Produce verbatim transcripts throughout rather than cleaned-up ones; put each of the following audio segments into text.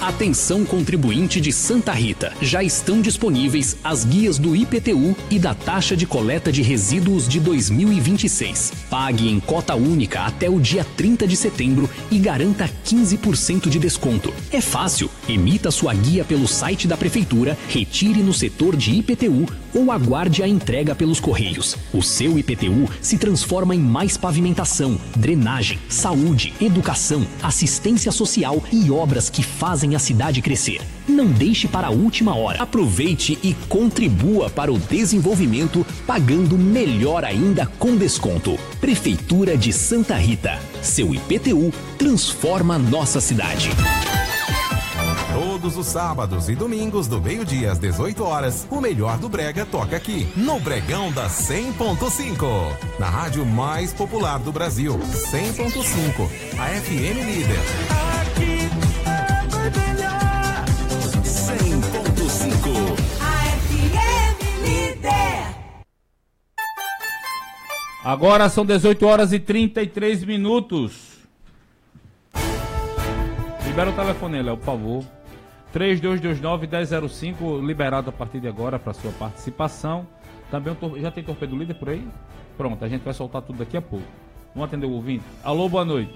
Atenção contribuinte de Santa Rita, já estão disponíveis as guias do I P T U e da taxa de coleta de resíduos de dois mil e vinte e seis. Pague em cota única até o dia trinta de setembro e garanta quinze por cento de desconto. É fácil, emita sua guia pelo site da Prefeitura, retire no setor de I P T U ou aguarde a entrega pelos Correios. O seu I P T U se transforma em mais pavimentação, drenagem, saúde, educação, assistência social e obras que fazem a cidade crescer. Não deixe para a última hora. Aproveite e contribua para o desenvolvimento, pagando melhor ainda com desconto. Prefeitura de Santa Rita. Seu I P T U transforma nossa cidade. Todos os sábados e domingos do meio-dia às dezoito horas, o melhor do Brega toca aqui, no Bregão da cem ponto cinco. Na rádio mais popular do Brasil, cem ponto cinco, a F M líder. Aqui é melhor, cem ponto cinco. A F M líder. Agora são dezoito horas e trinta e três minutos. Libera o telefone, Léo, por favor. três dois dois nove, um zero zero cinco, liberado a partir de agora para sua participação. Também um tor- já tem torpedo líder por aí? Pronto, a gente vai soltar tudo daqui a pouco. Vamos atender o ouvinte. Alô, boa noite.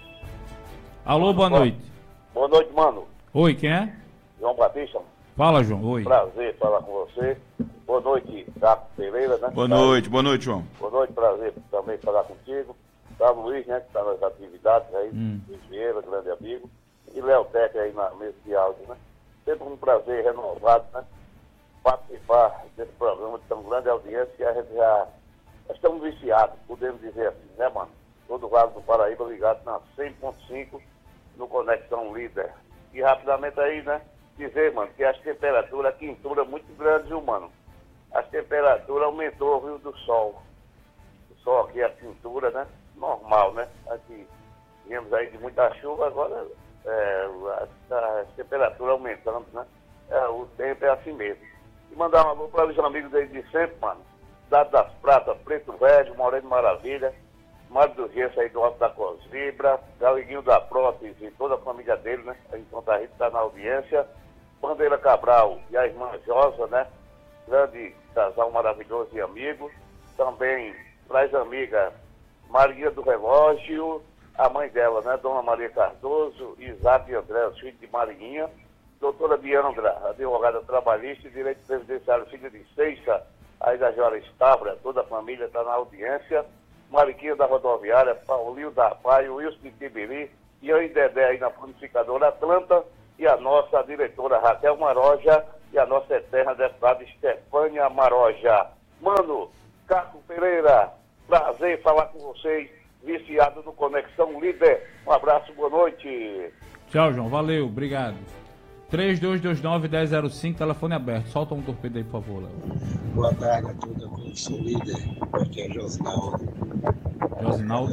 Alô, boa noite. Boa noite, mano. Oi, quem é? João Batista. Fala, João. Oi. Prazer falar com você. Boa noite, Caco Pereira, né? Boa noite, boa noite, João. Boa noite, prazer também falar contigo. Tá, Luiz, né, que está nas atividades aí, Hum. Luiz Vieira, grande amigo. E Léo Tec aí na mesa de áudio, né? Sempre um prazer renovado, né? Participar desse programa de tão grande audiência que a gente já, já estamos viciados, podemos dizer assim, né, mano? Todo o Vale do Paraíba ligado na cem ponto cinco no Conexão Líder. E rapidamente aí, né? Dizer, mano, que as temperaturas, a quintura muito grande, viu, mano? As temperaturas aumentou, viu, do sol. O sol aqui, a quintura, né? Normal, né? Aqui, viemos aí de muita chuva, agora é, a, a temperatura aumentando, né? É, o tempo é assim mesmo. E mandar um alô para os amigos aí de sempre, mano. Cidade das Pratas, Preto Velho, Moreno Maravilha, Mário dos Dias aí do Alto da Cosvibra, Galiguinho da Prótese e toda a família dele, né? Aí em Santa Rita está na audiência. Bandeira Cabral e a irmã Josa, né? Grande casal maravilhoso e amigo. Também para as amigas Maria do Relógio, a mãe dela, né? Dona Maria Cardoso, Isaac e André, os filhos de Marinha. Doutora Diandra, advogada trabalhista e direito previdenciário, filha de Seixa, aí da Jora Estabra, toda a família está na audiência. Mariquinha da Rodoviária, Paulinho da Pai, Wilson de Tibiri, e eu e Dedé aí na Purificadora Atlanta, e a nossa diretora Raquel Maroja, e a nossa eterna deputada Estefânia Maroja. Mano, Caco Pereira, prazer falar com vocês, viciado no Conexão Líder. Um abraço, boa noite. Tchau, João. Valeu, obrigado. três dois dois nove, um zero zero cinco, telefone aberto. Solta um torpedo aí, por favor, Léo. Boa tarde a toda a Conexão Líder. Aqui é Josinaldo. Josinaldo.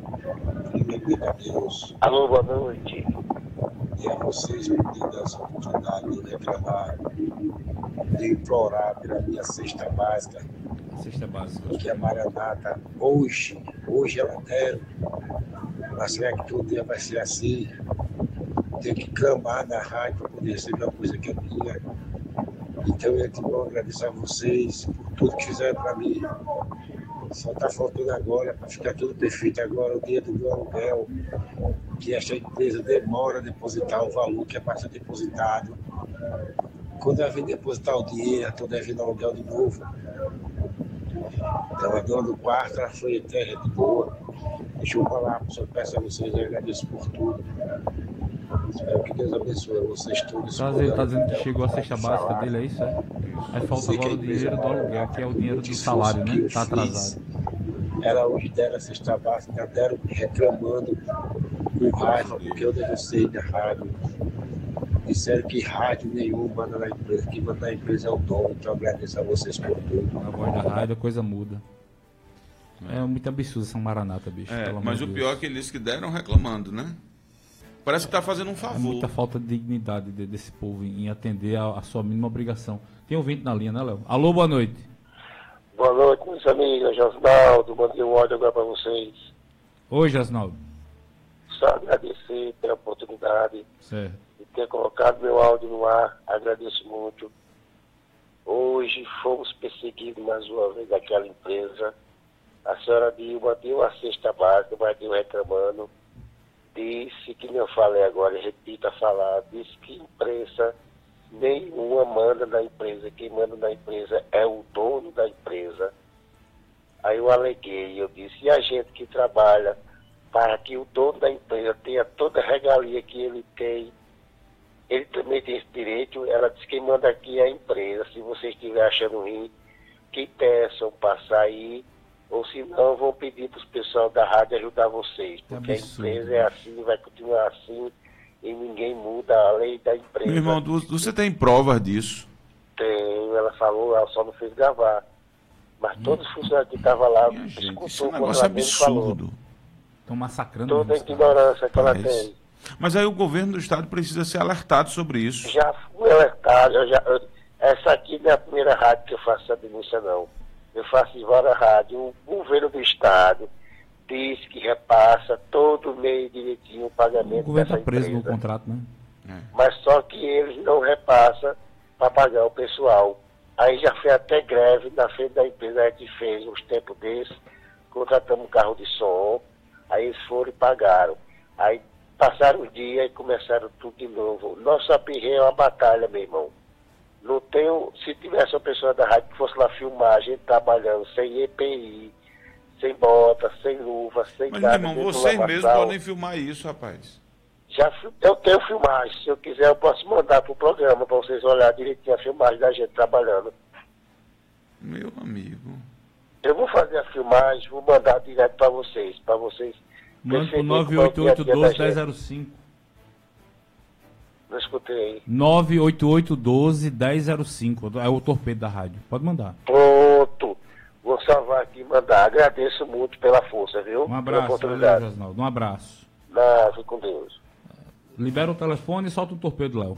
Primeiro a Deus. Alô, boa noite. E a vocês por ter dado essa oportunidade de reclamar, de implorar pela minha cesta básica. Cesta básica. Que a Maranata, hoje, hoje ela deu. Mas será que todo dia vai ser assim? Tenho que clamar na rádio para poder receber uma coisa que é minha. Então eu te vou agradecer a vocês por tudo que fizeram para mim. Só está faltando agora, para ficar tudo perfeito agora, o dia do meu aluguel, que esta empresa demora a depositar o valor que é para ser depositado. Quando ela vem depositar o dinheiro, estou devendo aluguel de novo. Então a dona do quarto, ela foi até de boa. Deixa eu falar, só peço a vocês, eu agradeço por tudo. Espero que Deus abençoe vocês todos. Ele está dizendo que chegou a cesta básica dele, é isso? É? Aí falta agora o dinheiro do aluguel, que é o dinheiro do salário, né? Está atrasado. Ela hoje deram a cesta básica, deram reclamando com raiva, porque eu denunciei da rádio. Disseram que rádio nenhum manda na empresa, que manda na empresa é o dono, então eu agradeço a vocês por tudo. Na voz da rádio a coisa muda. É muito absurdo essa Maranata, bicho. É, pelo mas amor o de pior é que eles que deram reclamando, né? Parece que tá fazendo um É favor. muita falta de dignidade de- desse povo em, em atender a, a sua mínima obrigação. Tem ouvinte na linha, né, Léo? Alô, boa noite. Boa noite, meus amigos. Josinaldo, mandei um áudio agora para vocês. Oi, Jasnaldo. Só agradecer pela oportunidade Certo. de ter colocado meu áudio no ar, agradeço muito. Hoje fomos perseguidos mais uma vez daquela empresa. A senhora Dilma deu a cesta básica, mas deu reclamando. Disse que eu falei agora, repito a falar, disse que imprensa nenhuma manda na empresa, quem manda na empresa é o dono da empresa. Aí eu aleguei, eu disse, e a gente que trabalha para que o dono da empresa tenha toda a regalia que ele tem, ele também tem esse direito. Ela disse que quem manda aqui é a empresa. Se vocês estiverem achando ruim, que peçam para sair, ou se não, vão pedir para os pessoal da rádio ajudar vocês, porque absurdo, a empresa é assim, vai continuar assim, e ninguém muda a lei da empresa. Meu irmão, você tem provas disso? Tenho, ela falou, ela só não fez gravar. Mas hum. todos os funcionários que estavam lá, gente, isso é um negócio absurdo. Estão massacrando. Toda a ignorância que ela tem. Mas aí o governo do estado precisa ser alertado sobre isso. Já fui alertado, eu já, eu, essa aqui não é a primeira rádio que eu faço essa denúncia, não. Eu faço em várias rádios. O governo do estado diz que repassa todo mês direitinho o pagamento. O governo está preso no contrato, né? É. Mas só que eles não repassam para pagar o pessoal. Aí já foi até greve na frente da empresa, a gente fez uns tempos desses, contratamos um carro de som, aí eles foram e pagaram. Aí passaram os dias e começaram tudo de novo. Nossa pirrê é uma batalha, meu irmão. Não tenho, se tivesse uma pessoa da rádio que fosse lá filmar, a gente trabalhando sem E P I, sem bota, sem luva, sem Mas, nada. Mas, meu irmão, vocês mesmos podem filmar isso, rapaz. Já, eu tenho filmagem. Se eu quiser, eu posso mandar pro programa para vocês olharem direitinho a filmagem da gente trabalhando. Meu amigo. Eu vou fazer a filmagem, vou mandar direto para vocês, para vocês. Manda pro nove oito oito, um dois, um zero zero cinco. Não escutei. nove oito oito, um dois, um zero zero cinco. É o torpedo da rádio. Pode mandar. Pronto. Vou salvar aqui e mandar. Agradeço muito pela força, viu? Um abraço, valeu, Josnaldo. Um abraço. Não, fique com Deus. Libera o telefone e solta o torpedo, Léo.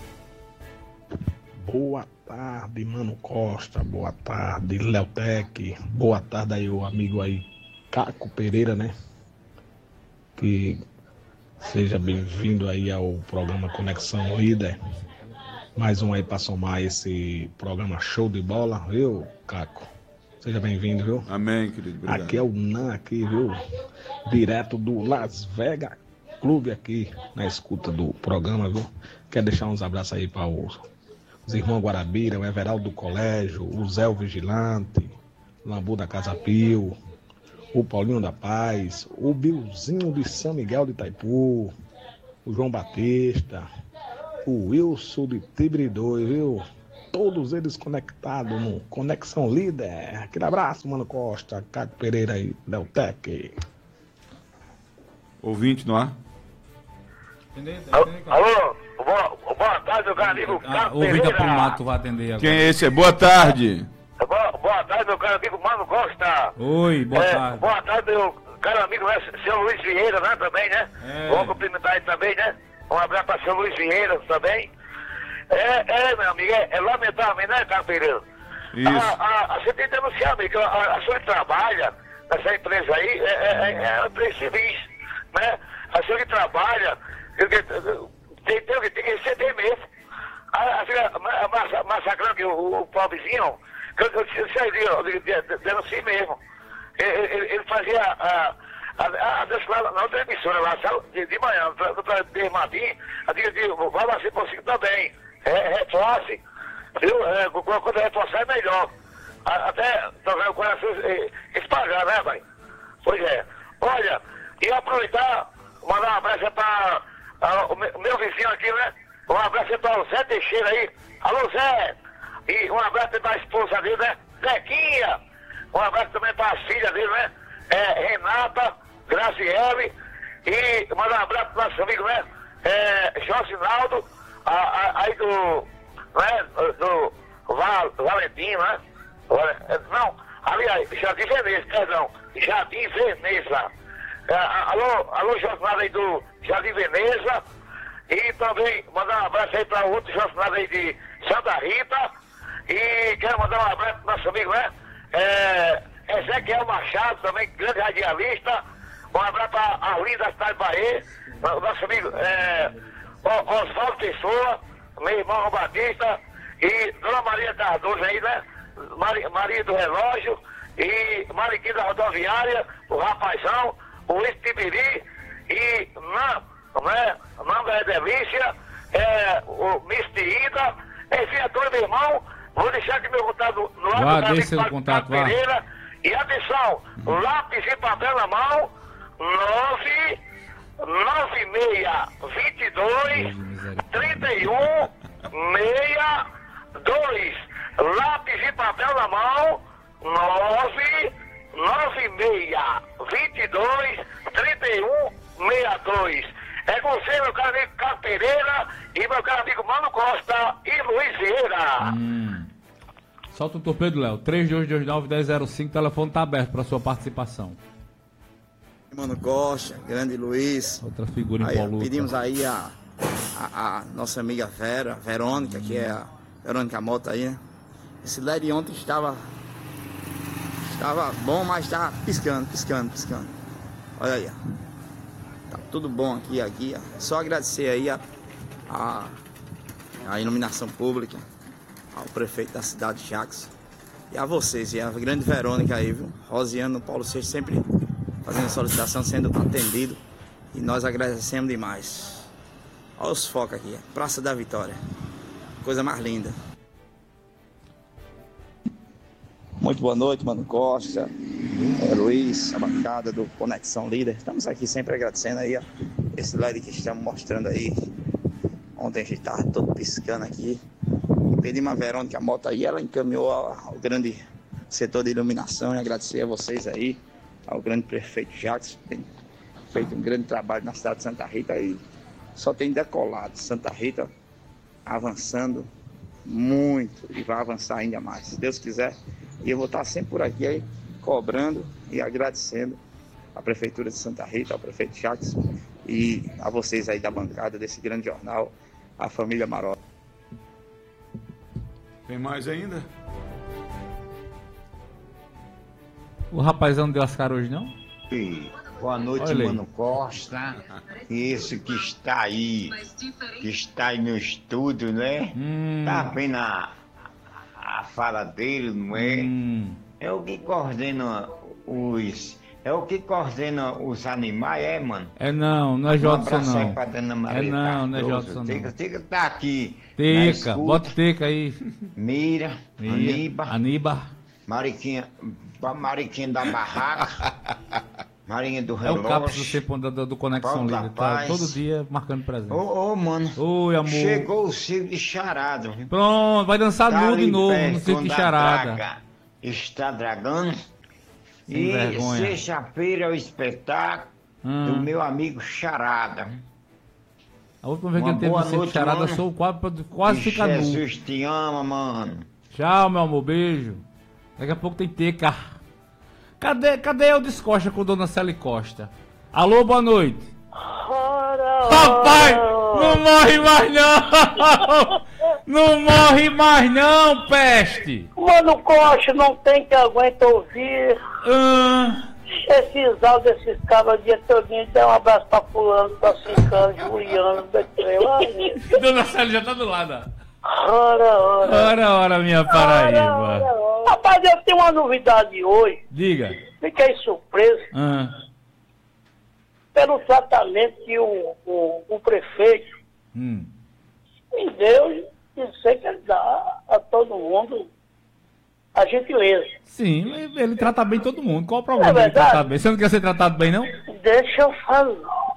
Boa tarde, Mano Costa. Boa tarde, Leotec. Boa tarde aí, o amigo aí, Caco Pereira, né? Que seja bem-vindo aí ao programa Conexão Líder. Mais um aí para somar esse programa show de bola, viu, Caco? Seja bem-vindo, viu? Amém, querido. Obrigado. Aqui é o Nan, aqui, viu? Direto do Las Vegas Clube aqui, na escuta do programa, viu? Quero deixar uns abraços aí para os, os irmãos Guarabira, o Everaldo do Colégio, o Zé o Vigilante, o Lambu da Casa Pio, o Paulinho da Paz, o Bilzinho de São Miguel de Itaipu, o João Batista, o Wilson de Tibre dois, viu? Todos eles conectados no Conexão Líder. Aquele abraço, Mano Costa, Caco Pereira e Leotec. Ouvinte no ar. Alô, boa, boa tarde, meu caro amigo Caco Ouvinte Pereira. pro mato, vai atender agora. Quem é esse? Boa tarde. Boa, boa tarde, meu caro amigo Mano Costa. Oi, boa é, tarde. Boa tarde, meu caro amigo, né, seu Luiz Vieira, né, também, né? É. Vou cumprimentar ele também, né? Um abraço para seu Luiz Vieira também. É, é, meu amigo, é, é lamentável, né, Caco Pereira? Isso. A, a, a gente tem que denunciar, amigo, a, a, a senhora trabalha nessa empresa aí, é, é, é uma empresa civis, né? A senhora que trabalha, tem, tem, tem, tem que receber mesmo. A, a filha massa, massacrando que o, o pobrezinho, que eu, eu, eu, eu, eu denuncio mesmo. Ele, ele, ele fazia a, a, a, a lá na outra emissora, lá de, de manhã, para ter Martim, a diga de vai lá ser possível também. É, reforce, viu? É, quando reforçar é melhor. A, até tocar o coração espalhar, né, pai? Pois é. Olha, e aproveitar, mandar um abraço para o meu, meu vizinho aqui, né? Um abraço para o Zé Teixeira aí. Alô, Zé! E um abraço para a esposa dele, né? Zequinha! Um abraço também para as filhas dele, né? É, Renata, Graziele. E mandar um abraço para o nosso amigo, né? É, Josinaldo, a, a, aí do, né? Do Val, Valentim, né? Não, ali, aí, Jardim Veneza, perdão. Jardim Veneza. É, alô, alô, Josinaldo aí do Jardim Veneza. E também mandar um abraço aí para outro Josinaldo aí de Santa Rita. E quero mandar um abraço para nosso amigo, né? É, Ezequiel Machado, também grande radialista. Um abraço para Arlindo da cidade de Bahia. O nosso amigo, é, O- Oswaldo Pessoa, meu irmão Batista, e Dona Maria Cardoso aí, né? Mari- Maria do Relógio, e Mariquinha da Rodoviária, o Rapazão, o Luiz Tibiri, e Nan, né? Nanda é Delícia, é, o Mister Ida, enfim, a todos, meu irmão, vou deixar aqui meu contato no lado Vá, do deixe seu amigo contato, vá. Pereira. E atenção, lápis e papel na mão, nove nove seis vinte e dois trinta e um sessenta e dois. Lápis e papel na mão, nove nove seis vinte e dois trinta e um sessenta e dois. É com você, meu caro amigo Carlos Pereira e meu caro amigo Mano Costa e Luiz Vieira. Hum. Solta o torpedo, Léo. três dois dois nove, um zero zero cinco, o telefone está aberto para sua participação. Mano Costa, grande Luiz. Outra figura Aí, impoluta. pedimos aí a, a, a nossa amiga Vera, Verônica, que é a Verônica Mota aí, né? Esse L E D ontem estava, estava bom, mas estava piscando, piscando, piscando. Olha aí, ó. Tá tudo bom aqui, aqui, ó. Só agradecer aí a, a, a iluminação pública, ao prefeito da cidade de Jacques, e a vocês, e a grande Verônica aí, viu? Rosiano, Paulo Seixas sempre fazendo solicitação, sendo atendido, e nós agradecemos demais. Olha os focos aqui, Praça da Vitória, coisa mais linda. Muito boa noite, Mano Costa, é, Luiz, a bancada do Conexão Líder. Estamos aqui sempre agradecendo aí, ó, esse L E D que estamos mostrando aí. Ontem a gente estava todo piscando aqui. Pedimos a Verônica Mota aí, ela encaminhou ao, ao grande setor de iluminação, e agradecer a vocês aí, ao grande prefeito Jacques, que tem feito um grande trabalho na cidade de Santa Rita, e só tem decolado Santa Rita, avançando muito, e vai avançar ainda mais, se Deus quiser. E eu vou estar sempre por aqui aí, cobrando e agradecendo a prefeitura de Santa Rita, ao prefeito Jacques, e a vocês aí da bancada desse grande jornal, a família Marota. Tem mais ainda? O rapazão não deu as caras hoje, não? Sim. Boa noite, Olha aí. Mano Costa. Esse que está aí, que está aí no estúdio, né? Hum. Tá vendo a, a fala dele, não é? Hum. É o que coordena os... É o que coordena os animais, é, mano? É não, não é Um Jodson abraço aí não. pra Dona Maria É não, não é Cardoso. Jodson não. Tica, Tica tá aqui. na Teca, escuta. bota o Teca aí. Mira, Mira, Aníbal, Aníbal. Mariquinha, Mariquinha da barraca, Marinha do É relógio. o Capos do, do, do, do Conexão Paulo da Líder, tá Paz. todo dia marcando presença. Ô, ô, mano. Oi, amor. Chegou o circo de charada. viu? Pronto, vai dançar Tá nu de ali novo perto, no circo de quando a charada. draga está dragando. Sem E vergonha. sexta-feira é o espetáculo Hum. do meu amigo Charada. A última vez que Uma ele teve boa no circo de noite, charada, mano. sou quase, quase Que fica nu. Jesus te ama, mano. Tchau, meu amor, beijo. Daqui a pouco tem Teca. Cadê, cadê o Descosta com Dona Célia Costa? Alô, boa noite. Rapaz, não morre mais não! Não morre mais não, peste! Mano Costa, não tem que aguenta ouvir. Ah, Esses áudios, esses cabos, o dia todinho, dá um abraço pra fulano, pra ciclano, Juliano, Betreu. Dona Célia já tá do lado. ó. Ora, ora. Ora, ora, minha Paraíba. Rapaz, eu tenho uma novidade hoje. Diga. Fiquei surpreso Ah, pelo tratamento que o, o, o prefeito hum. me deu, e sei que ele dá a todo mundo a gentileza. Sim, ele, ele trata bem todo mundo. Qual o problema É dele verdade. tratar bem? Você não quer ser tratado bem, não? Deixa eu falar.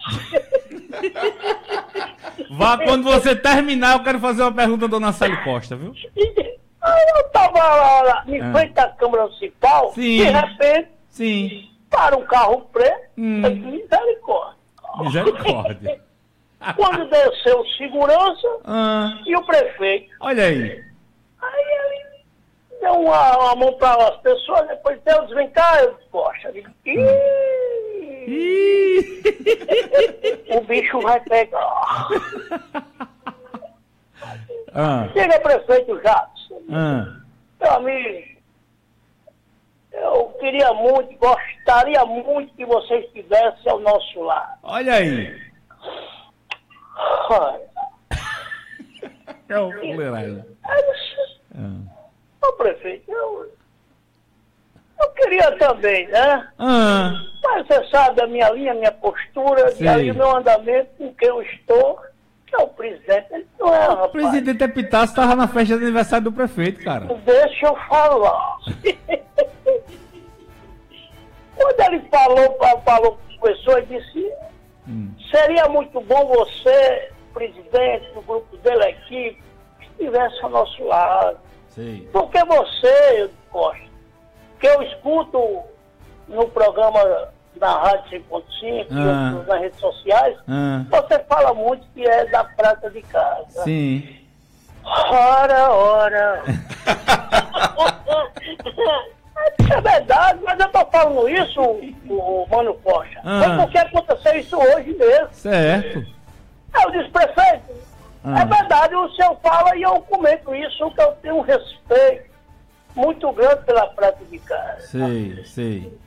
Vá, quando você terminar, eu quero fazer uma pergunta à Dona Célia Costa, viu? Aí eu tava lá, lá em Ah. frente à Câmara Municipal, Sim. de repente, Sim. para um carro preto, Hum. eu disse, misericórdia. Misericórdia. Quando desceu o segurança Ah, e o prefeito, olha aí. aí ele deu uma, uma mão para as pessoas, depois Deus vem cá, eu disse, poxa, eu digo, "Ih, Ih. o bicho vai pegar. Ah, Chega, prefeito Jacques, ah. meu amigo, eu queria muito, gostaria muito que você estivesse ao nosso lado. Olha aí. Ai, É o fuleiragem. Ô, prefeito, eu, eu queria também, né? Ah. Mas você sabe a minha linha, a minha postura, Sim. e aí o meu andamento com quem eu estou, que é o presidente. Ele não é, rapaz. O presidente Epitácio estava na festa de aniversário do prefeito, cara. Deixa eu falar. Quando ele falou, falou com o pessoal, ele disse, hum. seria muito bom você, presidente do grupo dele, a equipe, que estivesse ao nosso lado. Sim. Porque você, Costa, que eu escuto no programa da Rádio cem ponto cinco, ah. nas redes sociais, ah. você fala muito que é da prata de casa. Sim. Ora, ora. É verdade, mas eu tô falando isso, o, o Mano Costa. Ah. Foi porque aconteceu isso hoje mesmo. Certo. Eu disse, prefeito, ah. é verdade, o senhor fala e eu comento isso, que eu tenho um respeito muito grande pela prata de casa. Sei, sei.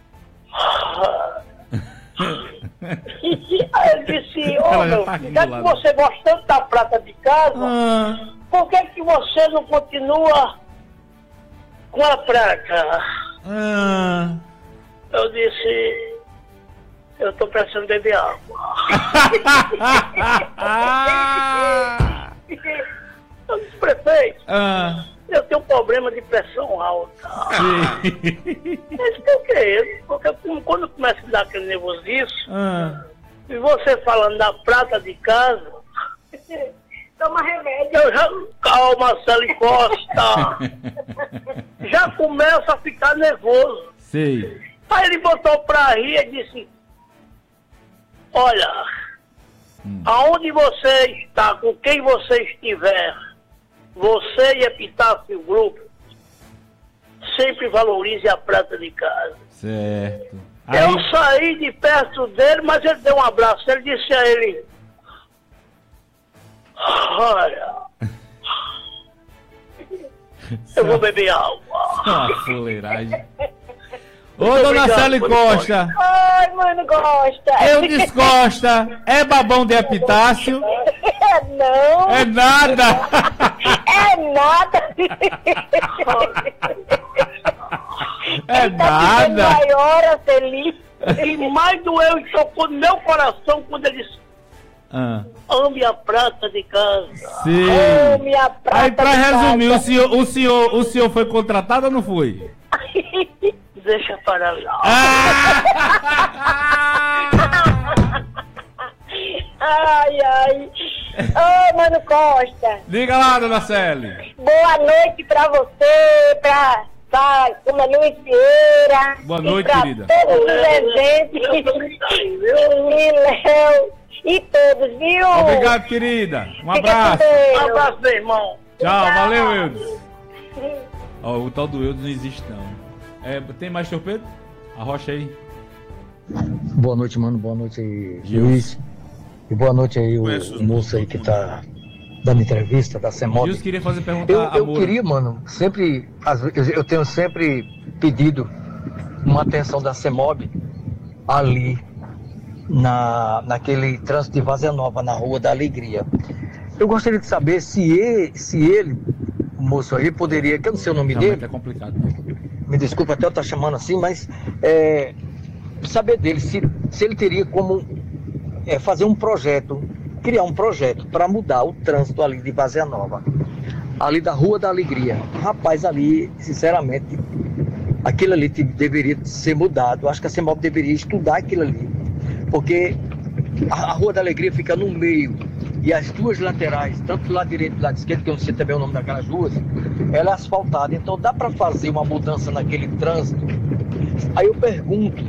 Aí ele disse, ô oh, meu, tá já que você gosta tanto da prata de casa, ah. por que que você não continua com a prata? Ah. Eu disse, eu tô precisando beber água. Eu disse, prefeito, ah. eu tenho um problema de pressão alta. Sim. Mas por que? Porque quando começa a dar aquele nervosismo, ah. e você falando da prata de casa, toma remédio. Eu já, calma, Marcelo Costa. Já começa a ficar nervoso. Sei. Aí ele botou pra rir e disse, olha, hum. aonde você está, com quem você estiver, você e Epitácio Grupo, sempre valorize a prata de casa. Certo. Aí... Eu saí de perto dele, mas ele deu um abraço. Ele disse a ele, olha, eu vou beber água. Ah, fuleiragem. Ô, dona Célia Costa. Ai, mano, Costa. Eu descosta. É babão de Epitácio? Não. É nada. É nada. É ele tá nada. Maior, feliz. E mais doeu e tocou no meu coração quando ele disse, ah. ame a prata de casa. Sim. Ame a prata Aí, pra de resumir, casa. o senhor, o, senhor, o senhor foi contratado ou não foi? Deixa para lá. Ah! Ai, ai. Ô, Mano Costa. Diga lá, dona Célia. Boa noite pra você, pra, pra Dona Luiz Vieira. Boa noite, e pra querida. todos os presentes. E Léo. E todos, viu? Obrigado, querida. Um abraço. Um abraço, meu irmão. Tchau, valeu, Eudes. Ó, o tal do Eudes não existe, não. É, tem mais torpedo? Arrocha aí. Boa noite, mano. Boa noite aí, Luiz. E boa noite aí, o, o moço aí que tá dando entrevista da CEMOB. Gilson queria fazer pergunta Eu, a eu Moura. queria, mano, sempre, às vezes, eu tenho sempre pedido uma atenção da CEMOB ali, na, naquele trânsito de Várzea Nova, na Rua da Alegria. Eu gostaria de saber se ele, se ele o moço aí, poderia, que eu não sei o nome Realmente dele. É complicado. Me desculpa até eu estar chamando assim, mas é, saber dele, se, se ele teria como é, fazer um projeto, criar um projeto para mudar o trânsito ali de Várzea Nova, ali da Rua da Alegria. Rapaz, ali, sinceramente, aquilo ali deveria ser mudado. Acho que a CEMOB deveria estudar aquilo ali, porque a, a Rua da Alegria fica no meio e as duas laterais, tanto do lado direito e do lado esquerdo, que eu não sei também o nome daquelas ruas, ela é asfaltada, então dá para fazer uma mudança naquele trânsito. Aí eu pergunto,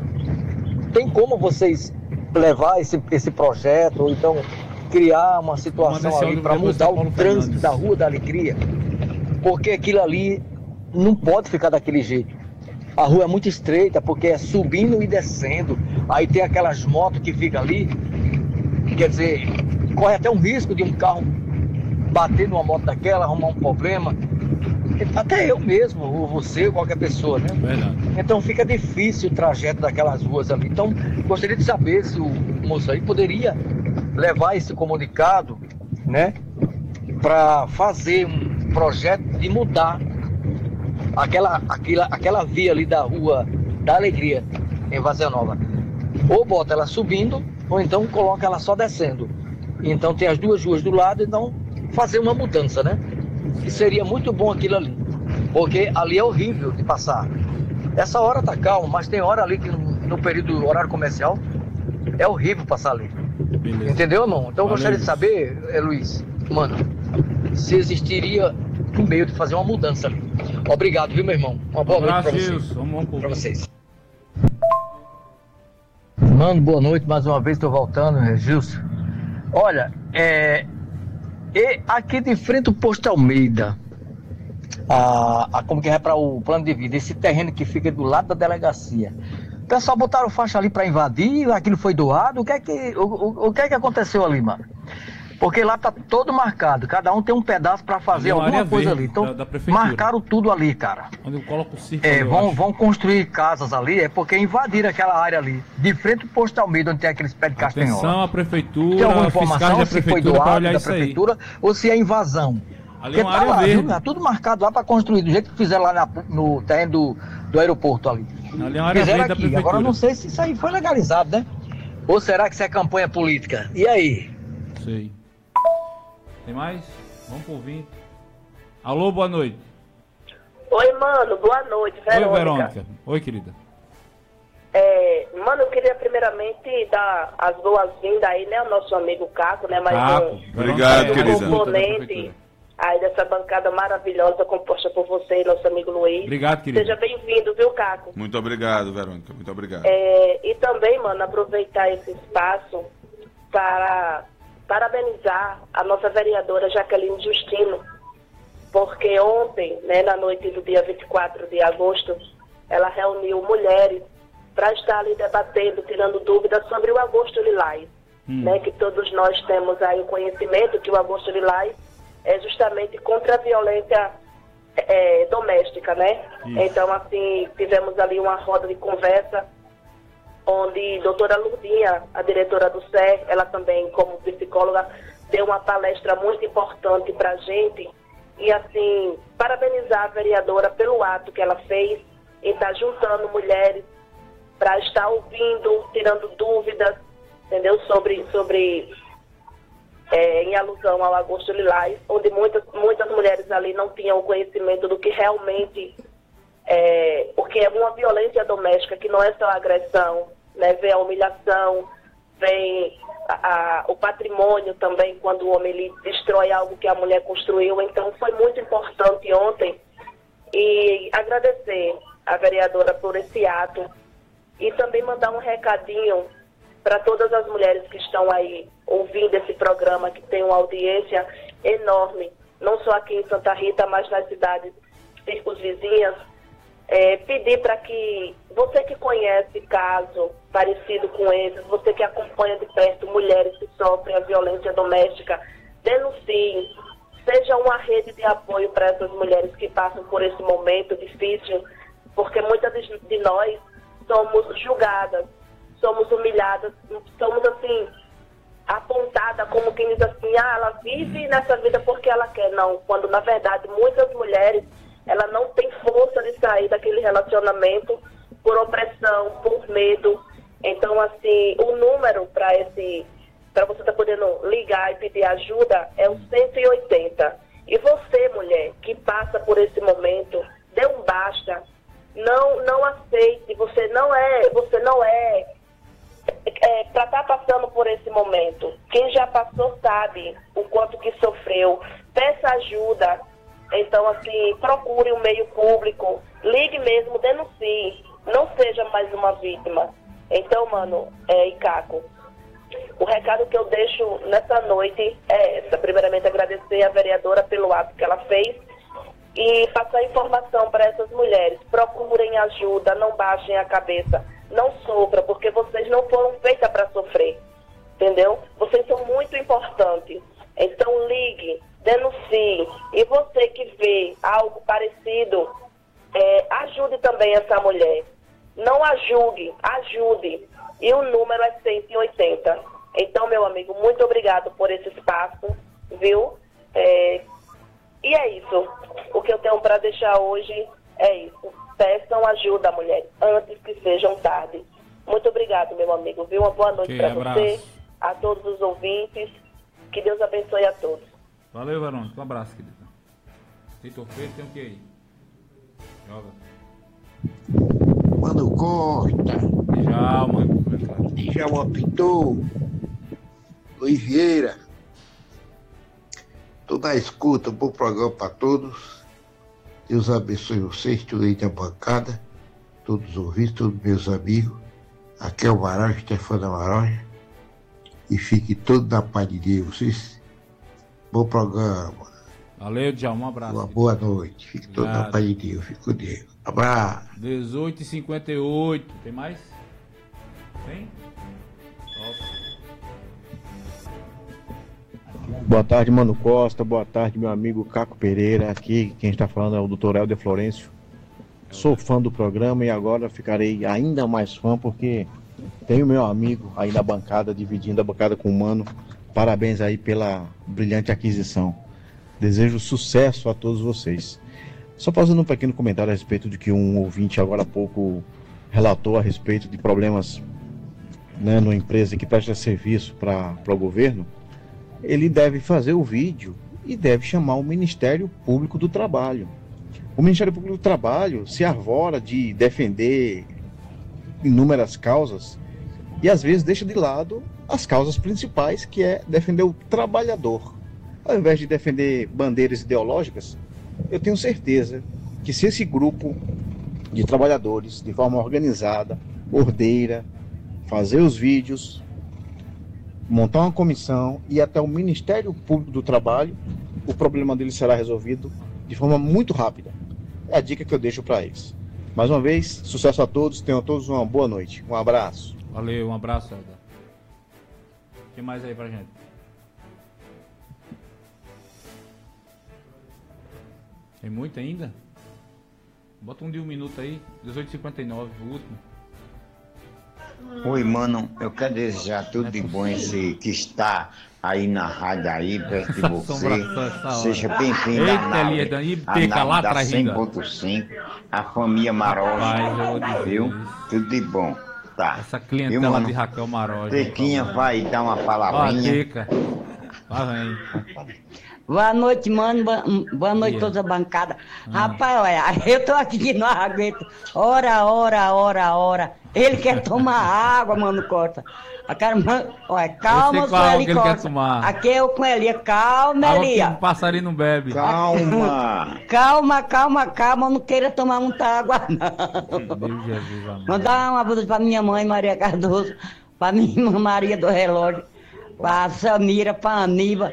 tem como vocês levar esse, esse projeto, ou então criar uma situação ali para mudar o trânsito da Rua da Alegria? Porque aquilo ali não pode ficar daquele jeito. A rua é muito estreita, porque é subindo e descendo, aí tem aquelas motos que ficam ali, quer dizer, corre até um risco de um carro bater numa moto daquela, arrumar um problema. Até eu mesmo, ou você, ou qualquer pessoa, né? Verdade. Então fica difícil o trajeto daquelas ruas ali. Então, gostaria de saber se o moço aí poderia levar esse comunicado, né? para fazer um projeto de mudar aquela, aquela, aquela via ali da Rua da Alegria, em Várzea Nova. Ou bota ela subindo, ou então coloca ela só descendo. Então tem as duas ruas do lado, então fazer uma mudança, né? E seria muito bom aquilo ali, porque ali é horrível de passar. Essa hora tá calma, mas tem hora ali que no, no período do horário comercial é horrível passar ali. Beleza. Entendeu ou não? Então eu gostaria de saber, é, Luiz, mano, se existiria um meio de fazer uma mudança ali. Obrigado, viu, meu irmão? Uma boa noite pra vocês. Pra vocês. Mano, boa noite, mais uma vez estou voltando, Gilson. Olha, é, e aqui de frente ao posto Almeida, a, a, como que é para o plano de vida, esse terreno que fica do lado da delegacia. O pessoal botaram faixa ali para invadir, aquilo foi doado, o que é que, o, o, o que é que aconteceu ali, mano? Porque lá tá todo marcado, cada um tem um pedaço para fazer alguma coisa ali. Então, da, da marcaram tudo ali, cara. Onde eu coloco o círculo, é, vão, vão construir casas ali, é porque invadiram aquela área ali, de frente ao posto Almeida, onde tem aqueles pés de castanhola. Atenção à prefeitura, tem alguma informação se foi doado da prefeitura aí. Ou se é invasão? Ali é uma tá área lá, verde. Viu? Tá tudo marcado lá para construir, do jeito que fizeram lá na, no terreno do, do aeroporto ali. Ali é uma área fizeram verde da aqui. prefeitura. Agora eu não sei se isso aí foi legalizado, né? Ou será que isso é campanha política? E aí? Sei. Tem mais? Vamos por ouvir. Alô, boa noite. Oi, mano, boa noite, Verônica. Oi, Verônica. Oi, querida. É, mano, eu queria primeiramente dar as boas-vindas aí, né, ao nosso amigo Caco, né, mais Caco. um, Obrigado, um querida. componente aí dessa bancada maravilhosa composta por você e nosso amigo Luiz. Obrigado, querida. Seja bem-vindo, viu, Caco? Muito obrigado, Verônica. Muito obrigado. É, e também, mano, aproveitar esse espaço para parabenizar a nossa vereadora Jaqueline Justino, porque ontem, né, na noite do dia vinte e quatro de agosto, ela reuniu mulheres para estar ali debatendo, tirando dúvidas sobre o Agosto Lilás, hum. né, que todos nós temos aí o conhecimento que o Agosto Lilás é justamente contra a violência é, doméstica, né? Isso. Então, assim, tivemos ali uma roda de conversa onde a doutora Lurdinha, a diretora do S E R, ela também, como psicóloga, deu uma palestra muito importante para a gente. E, assim, parabenizar a vereadora pelo ato que ela fez em estar juntando mulheres para estar ouvindo, tirando dúvidas, entendeu? Sobre, sobre é, em alusão ao Agosto Lilás, onde muitas, muitas mulheres ali não tinham conhecimento do que realmente é, o que é uma violência doméstica, que não é só agressão, né? Vem a humilhação, vem a, a, o patrimônio também, quando o homem ele destrói algo que a mulher construiu. Então foi muito importante ontem e agradecer a vereadora por esse ato e também mandar um recadinho para todas as mulheres que estão aí ouvindo esse programa, que tem uma audiência enorme, não só aqui em Santa Rita, mas nas cidades circunvizinhas. É, pedir para que você que conhece caso parecido com esses, você que acompanha de perto mulheres que sofrem a violência doméstica, denuncie, seja uma rede de apoio para essas mulheres que passam por esse momento difícil, porque muitas de nós somos julgadas, somos humilhadas, somos assim, apontadas como quem diz assim, ah, ela vive nessa vida porque ela quer. Não, quando na verdade muitas mulheres ela não tem força de sair daquele relacionamento por opressão, por medo. Então, assim, o número para esse, para você estar tá podendo ligar e pedir ajuda é o cento e oitenta. E você, mulher, que passa por esse momento, dê um basta. Não, não aceite. Você não é, você não é, é para estar tá passando por esse momento. Quem já passou sabe o quanto que sofreu. Peça ajuda. Então, assim, procure um meio público, ligue mesmo, denuncie, não seja mais uma vítima. Então, mano, é, e Caco, o recado que eu deixo nessa noite é essa. Primeiramente, agradecer a vereadora pelo ato que ela fez e passar informação para essas mulheres. Procurem ajuda, não baixem a cabeça, não sofram, porque vocês não foram feitas para sofrer, entendeu? Vocês são muito importantes. Então, ligue, denuncie. E você que vê algo parecido, é, ajude também essa mulher. Não a julgue, ajude. E o número é cento e oitenta. Então, meu amigo, muito obrigado por esse espaço, viu? É, e é isso. O que eu tenho para deixar hoje é isso. Peçam ajuda, mulheres, antes que sejam tarde. Muito obrigado, meu amigo. Viu? Uma boa noite para você, a todos os ouvintes. Que Deus abençoe a todos. Valeu, Verônica. Um abraço, querida. Tem torpedo, tem o que aí? Joga. Mano Costa. Já, mano. Já apitou. Luiz Vieira. Tô na escuta, um bom programa para todos. Deus abençoe vocês, tudo aí da bancada, todos os ouvintes, todos meus amigos. Aqui é o Maranhão, Stefano Maranhão. E fique todo na paz de Deus. Vocês, bom programa. Valeu, Djalma, um abraço. Uma boa noite. Fique todo na paz de Deus. Fique com Deus. Abraço. dezoito e cinquenta e oito. Tem mais? Tem? Boa tarde, Mano Costa. Boa tarde, meu amigo Caco Pereira. Aqui quem está falando é o doutor Helder Florencio. Sou fã do programa e agora ficarei ainda mais fã porque tenho meu amigo aí na bancada, dividindo a bancada com o Mano. Parabéns aí pela brilhante aquisição. Desejo sucesso a todos vocês. Só fazendo um pequeno comentário a respeito de que um ouvinte agora há pouco relatou a respeito de problemas, né, numa empresa que presta serviço para o governo. Ele deve fazer o vídeo e deve chamar o Ministério Público do Trabalho. O Ministério Público do Trabalho se arvora de defender inúmeras causas e às vezes deixa de lado as causas principais, que é defender o trabalhador. Ao invés de defender bandeiras ideológicas, eu tenho certeza que se esse grupo de trabalhadores, de forma organizada, ordeira, fazer os vídeos, montar uma comissão e ir até o Ministério Público do Trabalho, o problema deles será resolvido de forma muito rápida. É a dica que eu deixo para eles. Mais uma vez, sucesso a todos, tenham todos uma boa noite. Um abraço. Valeu, um abraço, Helder. O que mais aí pra gente? Tem muito ainda? Bota um de um minuto aí, dezoito e cinquenta e nove, o último. Oi, mano, eu quero desejar tudo de bom esse que está aí na rádio aí, perto de você. Seja bem-vindo à nave, a nave da cem ponto cinco, a família Maroja, viu? Tudo de bom, tá? Essa clientela de Raquel Maroja. Tequinha vai dar uma palavrinha. Ó, Teca. Lá vem. Boa noite, mano. Boa, boa noite, yeah. Toda a bancada. Hum. Rapaz, olha, eu tô aqui que não aguento. Ora, ora, ora, ora. Ele quer tomar água, Mano Costa. A cara, mano, olha, calma, Sueli que ele quer tomar. Aqui é eu com Elia. Calma, Elia. Um passarinho não bebe. Calma. calma, calma, calma. Eu não queira tomar muita água, não. Deus Jesus, amém. Mandar uma abraço pra minha mãe, Maria Cardoso. Pra minha irmã Maria do Relógio. Pra Samira, pra Aníbal.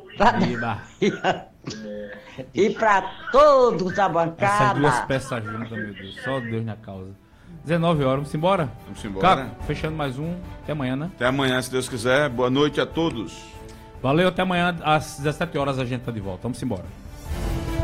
E pra todos a bancada. Essas duas peças juntas, meu Deus. Só Deus na causa. dezenove horas, vamos embora? Vamos embora. Caco, fechando mais um. Até amanhã, né? Até amanhã, se Deus quiser. Boa noite a todos. Valeu, até amanhã. Às dezessete horas a gente tá de volta. Vamos embora.